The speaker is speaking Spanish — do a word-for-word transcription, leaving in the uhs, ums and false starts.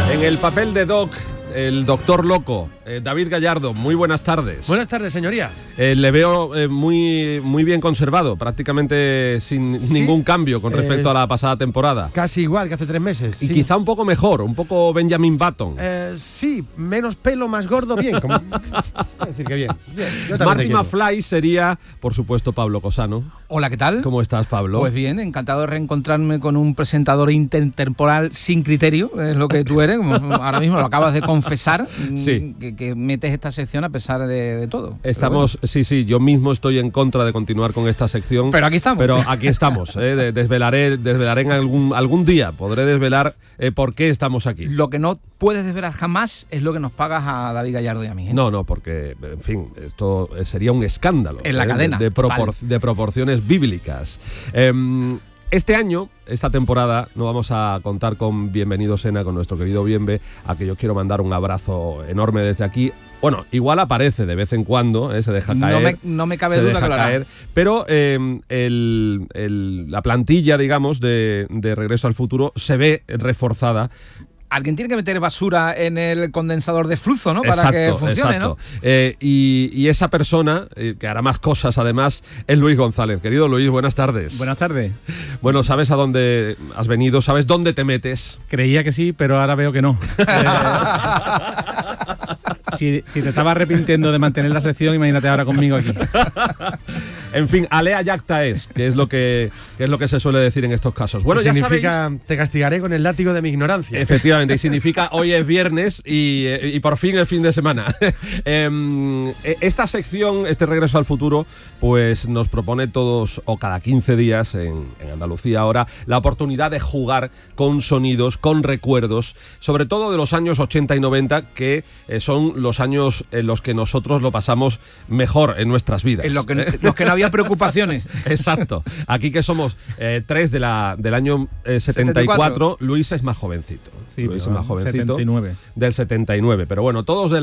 En el papel de Doc, el doctor loco, eh, David Gallardo, muy buenas tardes. Buenas tardes, señoría. Eh, le veo eh, muy, muy bien conservado, prácticamente sin sí, ningún cambio con respecto eh, a la pasada temporada. Casi igual que hace tres meses. Y sí. quizá un poco mejor, un poco Benjamin Button. Eh, sí, menos pelo, más gordo, bien. Como, es decir, que bien. bien. Marty McFly sería, por supuesto, Pablo Cosano. Hola, ¿qué tal? ¿Cómo estás, Pablo? Pues bien, encantado de reencontrarme con un presentador intertemporal sin criterio, es lo que tú eres, como ahora mismo lo acabas de confesar, sí. que, que metes esta sección a pesar de, de todo. Estamos, bueno. sí, sí, yo mismo estoy en contra de continuar con esta sección. Pero aquí estamos. Pero aquí estamos, eh, desvelaré, desvelaré en algún, algún día, podré desvelar eh, por qué estamos aquí. Lo que no puedes desvelar jamás es lo que nos pagas a David Gallardo y a mí, ¿eh? No, no, porque, en fin, esto sería un escándalo. En la eh, cadena. De, de, propor de proporciones bíblicas. Eh, Este año, esta temporada, no vamos a contar con Bienvenido Sena, con nuestro querido Bienve, a que yo quiero mandar un abrazo enorme desde aquí. Bueno, igual aparece de vez en cuando, ¿eh? se deja caer. No me, no me cabe duda que lo hará. Pero eh, el, el, la plantilla, digamos, de, de Regreso al Futuro se ve reforzada. Alguien tiene que meter basura en el condensador de flujo, ¿no? Para exacto, que funcione, exacto. ¿no? Eh, y, y esa persona, eh, que hará más cosas además, es Luis González. Querido Luis, buenas tardes. Buenas tardes. Bueno, ¿sabes a dónde has venido? ¿Sabes dónde te metes? Creía que sí, pero ahora veo que no. eh, si, si te estabas arrepintiendo de mantener la sección, imagínate ahora conmigo aquí. En fin, alea jacta es, que es lo que, que es lo que se suele decir en estos casos. Bueno, ya significa, sabéis, te castigaré con el látigo de mi ignorancia. Efectivamente, y significa hoy es viernes y, y por fin el fin de semana. eh, esta sección, este Regreso al Futuro, pues nos propone todos o cada quince días en, en Andalucía ahora la oportunidad de jugar con sonidos, con recuerdos, sobre todo de los años ochenta y noventa, que eh, son los años en los que nosotros lo pasamos mejor en nuestras vidas. En lo que, ¿eh? los que no había preocupaciones. Exacto. Aquí que somos eh, tres de la, del año eh, setenta y cuatro, setenta y cuatro, Luis es más jovencito. Sí, Luis es más jovencito. setenta y nueve. Del setenta y nueve. Pero bueno, todos de